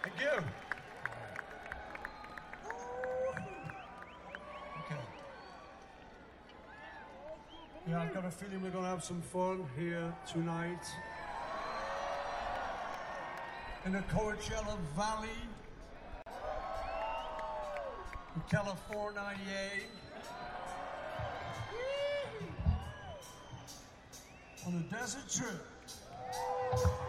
Thank you. Okay. Yeah, I've got a feeling we're going to have some fun here tonight in the Coachella Valley, in California, yay. On a desert trip.